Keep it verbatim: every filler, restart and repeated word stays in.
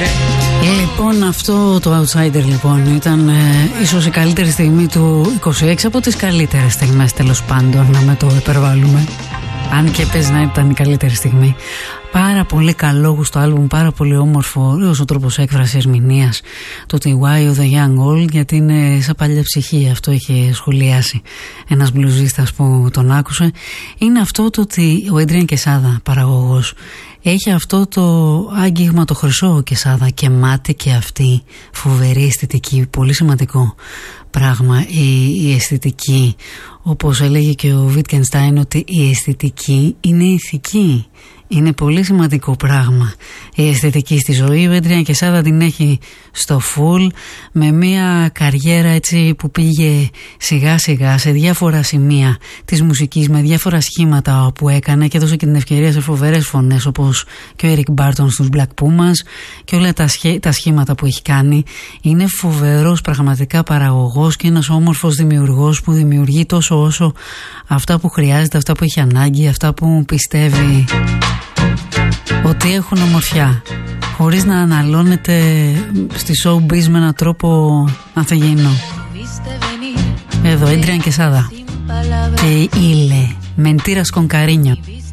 Λοιπόν, αυτό το Outsider λοιπόν ήταν ε, ίσως η καλύτερη στιγμή του είκοσι έξι, από τις καλύτερες στιγμές τέλος πάντων, να με το υπερβάλλουμε. Αν και πες να ήταν η καλύτερη στιγμή. Πάρα πολύ καλό στο άλμπουμ, πάρα πολύ όμορφο, ωραίος ο τρόπος έκφρασης, ερμηνείας. Το ότι Why of the Young Old, γιατί είναι σαν παλιά ψυχή, αυτό είχε σχολιάσει ένας μπλουζίστας που τον άκουσε. Είναι αυτό το ότι ο Adrian Quesada, παραγωγός, έχει αυτό το άγγιγμα το χρυσό ο Quesada και μάτι και αυτή φοβερή αισθητική, πολύ σημαντικό πράγμα η, η αισθητική. Όπως έλεγε και ο Wittgenstein, ότι η αισθητική είναι ηθική. Είναι πολύ σημαντικό πράγμα η αισθητική στη ζωή. Ο Adrian Quesada την έχει στο full, με μια καριέρα έτσι που πήγε σιγά σιγά σε διάφορα σημεία της μουσικής, με διάφορα σχήματα που έκανε, και έδωσε και την ευκαιρία σε φοβερές φωνές όπως και ο Eric Barton στους Black Pumas και όλα τα, σχέ, τα σχήματα που έχει κάνει. Είναι φοβερός πραγματικά παραγωγός και ένας όμορφος δημιουργός που δημιουργεί τόσο όσο αυτά που χρειάζεται, αυτά που έχει ανάγκη, αυτά που πιστεύει ότι έχουν ομορφιά, χωρίς να αναλώνεται στη showbiz με έναν τρόπο ανθεγεινό. Εδώ, Adrian Quesada και η Ile, Mentiras con Cariño.